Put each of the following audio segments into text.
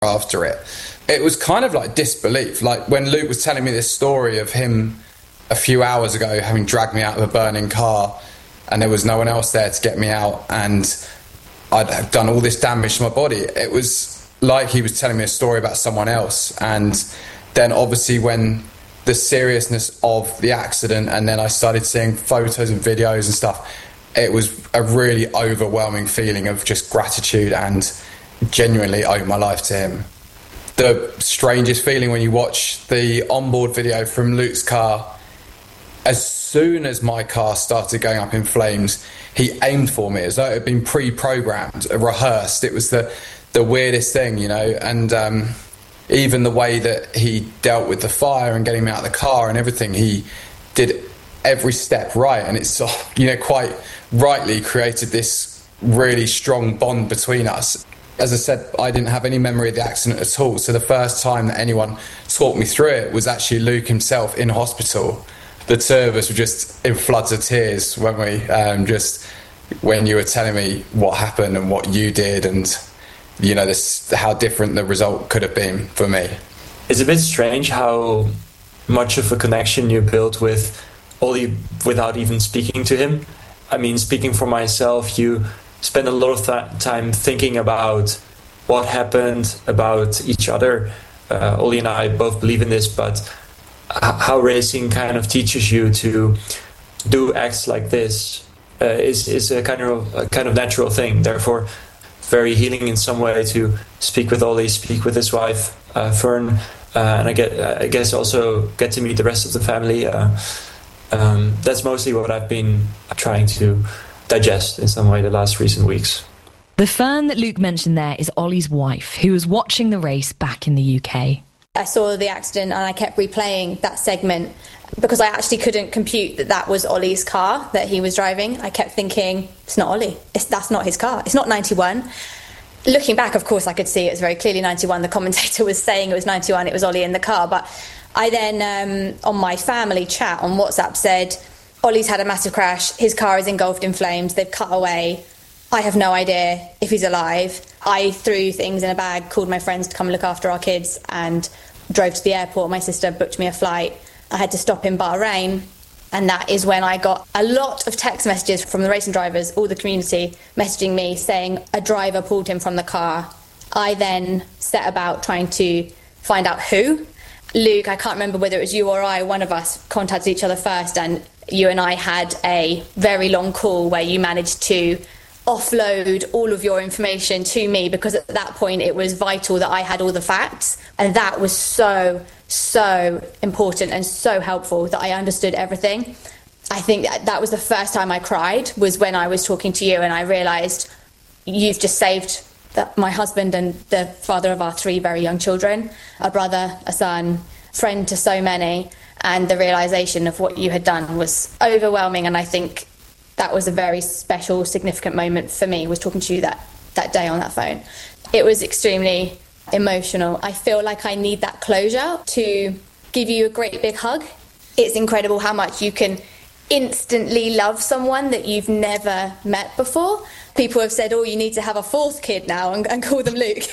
after it. It was kind of like disbelief. Like when Luke was telling me this story of him a few hours ago having dragged me out of a burning car and there was no one else there to get me out and I'd have done all this damage to my body. It was like he was telling me a story about someone else. And then obviously when the seriousness of the accident and then I started seeing photos and videos and stuff, it was a really overwhelming feeling of just gratitude and genuinely owe my life to him. The strangest feeling when you watch the onboard video from Luke's car, as soon as my car started going up in flames, he aimed for me as though it had been pre-programmed, rehearsed. It was the weirdest thing, you know, and even the way that he dealt with the fire and getting me out of the car and everything, he did every step right, and it's, you know, quite rightly created this really strong bond between us. As I said, I didn't have any memory of the accident at all, so the first time that anyone talked me through it was actually Luke himself in hospital. The two of us were just in floods of tears when when you were telling me what happened and what you did, and you know how different the result could have been for me. It's a bit strange how much of a connection you built with Ollie without even speaking to him. I mean, speaking for myself, you spend a lot of time thinking about what happened, about each other. Ollie and I both believe in this, but how racing kind of teaches you to do acts like this is a kind of natural thing. Therefore, very healing in some way to speak with Ollie, speak with his wife, Fern, and I guess also get to meet the rest of the family. That's mostly what I've been trying to digest in some way the last recent weeks. The Fern that Luke mentioned there is Ollie's wife, who was watching the race back in the UK. I saw the accident and I kept replaying that segment because I actually couldn't compute that was Ollie's car that he was driving. I kept thinking, it's not Ollie. That's not his car. It's not 91. Looking back, of course, I could see it was very clearly 91. The commentator was saying it was 91. It was Ollie in the car. But I then, on my family chat on WhatsApp, said, Ollie's had a massive crash. His car is engulfed in flames. They've cut away. I have no idea if he's alive. I threw things in a bag, called my friends to come and look after our kids, and drove to the airport. My sister booked me a flight. I had to stop in Bahrain, and that is when I got a lot of text messages from the racing drivers, all the community, messaging me saying a driver pulled him from the car. I then set about trying to find out who. Luke, I can't remember whether it was you or I, one of us contacted each other first, and you and I had a very long call where you managed to offload all of your information to me, because at that point it was vital that I had all the facts, and that was so important and so helpful that I understood everything. I think that was the first time I cried, was when I was talking to you and I realised you've just saved my husband and the father of our 3 very young children, a brother, a son, friend to so many, and the realisation of what you had done was overwhelming. And I think that was a very special, significant moment for me, was talking to you that day on that phone. It was extremely emotional. I feel like I need that closure to give you a great big hug. It's incredible how much you can instantly love someone that you've never met before. People have said, oh, you need to have a 4th kid now and call them Luke.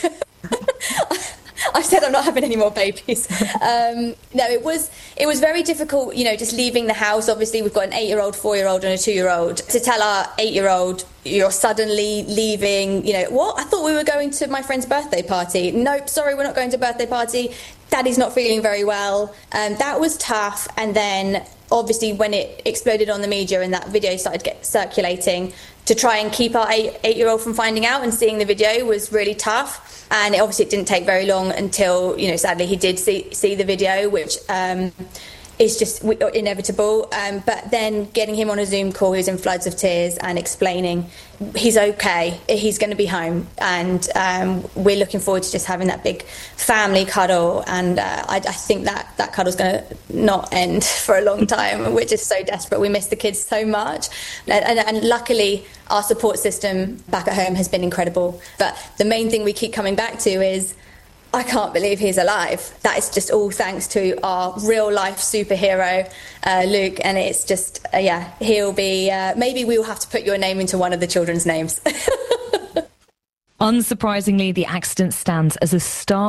I said I'm not having any more babies. No, it was very difficult, you know, just leaving the house. Obviously, we've got an 8-year-old, 4-year-old and a 2-year-old. To tell our 8-year-old, you're suddenly leaving, you know, what? I thought we were going to my friend's birthday party. Nope, sorry, we're not going to a birthday party. Daddy's not feeling very well. That was tough. And then, obviously, when it exploded on the media and that video started circulating, to try and keep our 8-year-old from finding out and seeing the video was really tough. And it didn't take very long until, you know, sadly he did see the video, which is just inevitable. But then getting him on a Zoom call, he was in floods of tears and explaining he's okay, he's going to be home. And we're looking forward to just having that big family cuddle. And I think that cuddle's going to not end for a long time. We're just so desperate. We miss the kids so much. And luckily, our support system back at home has been incredible. But the main thing we keep coming back to is, I can't believe he's alive. That is just all thanks to our real-life superhero, Luke. And it's just, he'll be... maybe we'll have to put your name into one of the children's names. Unsurprisingly, the accident stands as a stark